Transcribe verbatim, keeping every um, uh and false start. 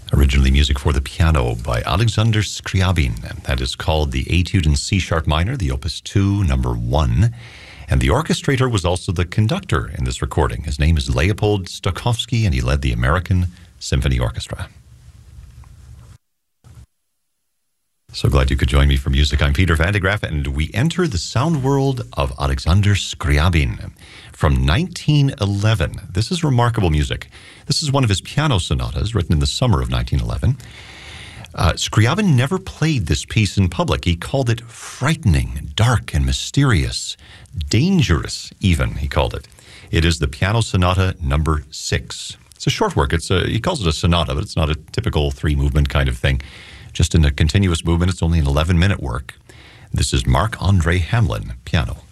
Originally music for the piano by Alexander Scriabin, and that is called the Etude in C Sharp Minor, the Opus two, number one. And the orchestrator was also the conductor in this recording. His name is Leopold Stokowski, and he led the American Symphony Orchestra. So glad you could join me for music. I'm Peter Van de Graaff, and we enter the sound world of Alexander Scriabin from nineteen eleven. This is remarkable music. This is one of his piano sonatas written in the summer of nineteen eleven. Uh, Scriabin never played this piece in public. He called it frightening, dark, and mysterious. Dangerous, even, he called it. It is the Piano Sonata number six. It's a short work. It's a, he calls it a sonata, but it's not a typical three-movement kind of thing. Just in a continuous movement. It's only an eleven-minute work. This is Marc-André Hamelin, piano.